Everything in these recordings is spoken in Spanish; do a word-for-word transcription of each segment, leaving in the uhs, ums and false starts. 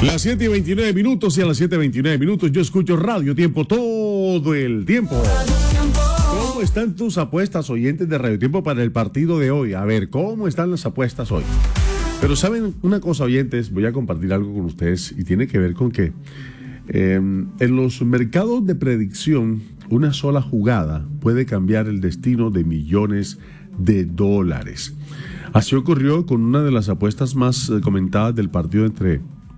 Las siete y veintinueve minutos y a las siete y veintinueve minutos yo escucho Radio Tiempo todo el tiempo. ¿Cómo están tus apuestas, oyentes de Radio Tiempo, para el partido de hoy? A ver, ¿cómo están las apuestas hoy? Pero saben una cosa, oyentes, voy a compartir algo con ustedes y tiene que ver con que eh, en los mercados de predicción una sola jugada puede cambiar el destino de millones de dólares. Así ocurrió con una de las apuestas más eh, comentadas del partido entre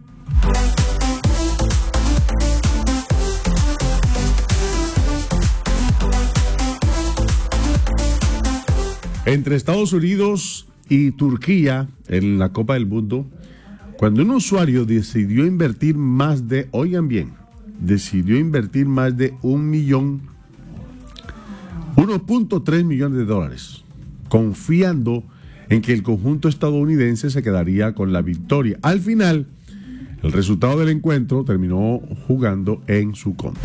entre Estados Unidos y Turquía en la Copa del Mundo, cuando un usuario decidió invertir más de, oigan bien, decidió invertir más de un millón, uno punto tres millones de dólares, confiando en que el conjunto estadounidense se quedaría con la victoria. Al final, el resultado del encuentro terminó jugando en su contra.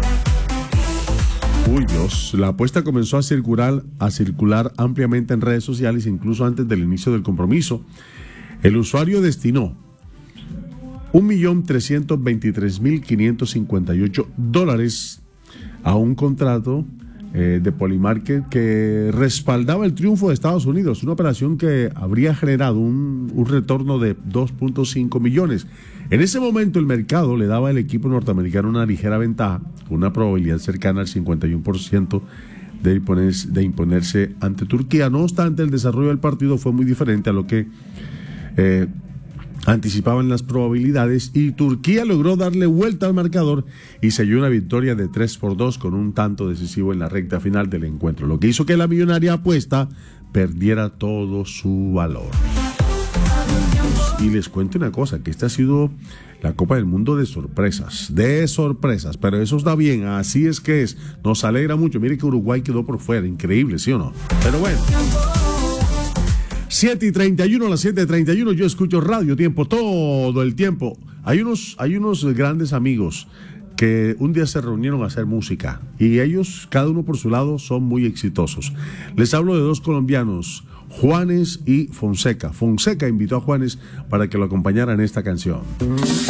Uy, Dios, la apuesta comenzó a circular, a circular ampliamente en redes sociales, incluso antes del inicio del compromiso. El usuario destinó un millón trescientos veintitrés mil quinientos cincuenta y ocho dólares a un contrato eh, de Polymarket que respaldaba el triunfo de Estados Unidos, una operación que habría generado un, un retorno de dos punto cinco millones. En ese momento el mercado le daba al equipo norteamericano una ligera ventaja, una probabilidad cercana al cincuenta y uno por ciento de imponerse, de imponerse ante Turquía. No obstante, el desarrollo del partido fue muy diferente a lo que eh, anticipaban las probabilidades y Turquía logró darle vuelta al marcador y selló una victoria de tres por dos con un tanto decisivo en la recta final del encuentro, lo que hizo que la millonaria apuesta perdiera todo su valor. Y les cuento una cosa, que esta ha sido la Copa del Mundo de sorpresas, de sorpresas, pero eso está bien, así es que es, nos alegra mucho. Mire que Uruguay quedó por fuera, increíble, ¿sí o no? Pero bueno, siete y treinta y uno, a las siete y treinta y uno yo escucho Radio Tiempo todo el tiempo. Hay unos, hay unos grandes amigos que un día se reunieron a hacer música y ellos, cada uno por su lado, son muy exitosos. Les hablo de dos colombianos, Juanes y Fonseca. Fonseca invitó a Juanes para que lo acompañara en esta canción.